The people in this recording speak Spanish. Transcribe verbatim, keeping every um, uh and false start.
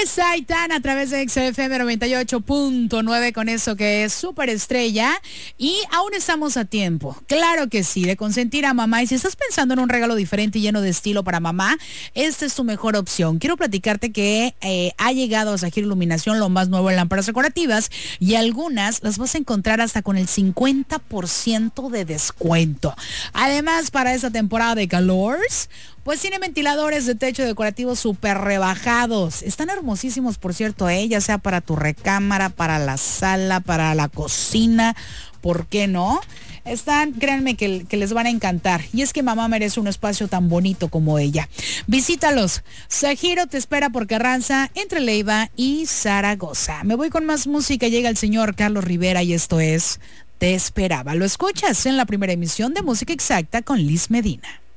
Saitan a través de X F M noventa y ocho punto nueve con eso que es Súper Estrella. Y aún estamos a tiempo, claro que sí, de consentir a mamá. Y si estás pensando en un regalo diferente y lleno de estilo para mamá, esta es tu mejor opción. Quiero platicarte que eh, ha llegado a Sajir Iluminación lo más nuevo en lámparas decorativas, y algunas las vas a encontrar hasta con el cincuenta por ciento de descuento. Además, para esta temporada de calor, pues tiene ventiladores de techo decorativo súper rebajados. Están hermosísimos, por cierto, ¿eh? Ya sea para tu recámara, para la sala, para la cocina, ¿por qué no? Están, créanme que, que les van a encantar. Y es que mamá merece un espacio tan bonito como ella. Visítalos. Sajiro te espera por Carranza, entre Leiva y Zaragoza. Me voy con más música. Llega el señor Carlos Rivera y esto es Te Esperaba. Lo escuchas en la primera emisión de Música Exacta con Liz Medina.